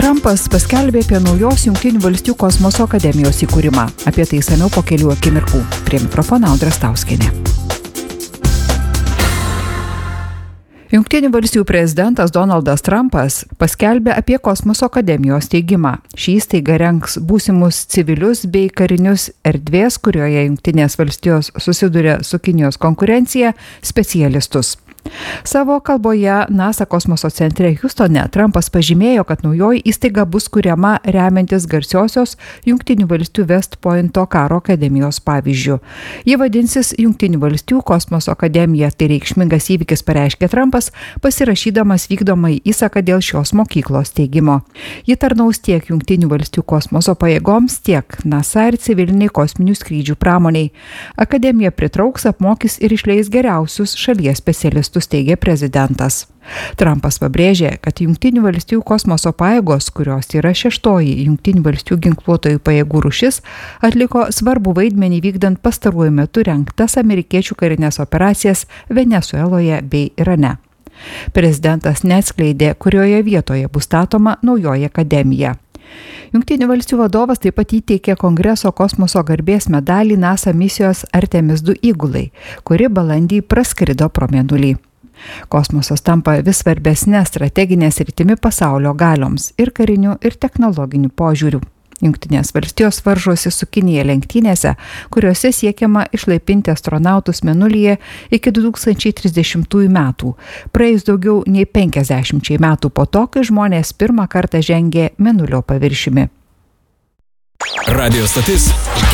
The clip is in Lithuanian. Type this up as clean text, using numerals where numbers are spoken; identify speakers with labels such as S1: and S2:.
S1: Trumpas paskelbė apie naujos Jungtinių valstijų kosmoso akademijos įkūrimą. Apie tai išsamiau po kelių akimirkų. Prie mikrofono Audra Stauskienė. Jungtinių valstijų prezidentas Donaldas Trumpas paskelbė apie kosmoso akademijos steigimą. Ši įstaiga rengs būsimus civilius bei karinius erdvės, kurioje Jungtinės valstijos susiduria su Kinijos konkurencija, specialistus. Savo kalboje NASA kosmoso centre Hjustone Trumpas pažymėjo, kad naujoji įstaiga bus kuriama remiantis garsiosios Jungtinių valstijų West Pointo karo akademijos pavyzdžiu. Ji vadinsis Jungtinių valstijų kosmoso akademija, tai reikšmingas įvykis, pareiškė Trumpas, pasirašydamas vykdomąjį įsaką dėl šios mokyklos steigimo. Ji tarnaus tiek Jungtinių valstijų kosmoso pajėgoms, tiek NASA ir civiliniai kosminių skrydžių pramoniai. Akademija pritrauks, apmokys ir išleis geriausius šalies specialistus, teigė prezidentas. Trumpas pabrėžė, kad Jungtinių valstijų kosmoso pajėgos, kurios yra 6-oji Jungtinių valstijų ginkluotojų pajėgų rūšis, atliko svarbų vaidmenį vykdant pastaruoju metu rengtas amerikiečių karinės operacijas Venesueloje bei Irane. Prezidentas neatskleidė, kurioje vietoje bus statoma naujoji akademija. Jungtinių valstijų vadovas taip pat įteikė Kongreso kosmoso garbės medalį NASA misijos Artemis II įgulai, kuri balandį praskrido pro Mėnulį. Kosmosas tampa vis svarbesnė strateginė sritimi pasaulio galioms ir karinių ir technologinių požiūrių. Jungtinės valstijos varžosi su Kinija lenktynėse, kuriuose siekiama išlaipinti astronautus Mėnulyje iki 2030 metų, praėjus daugiau nei 50 metų po to, kai žmonės pirmą kartą žengė Mėnulio paviršiumi.
S2: Radio stotis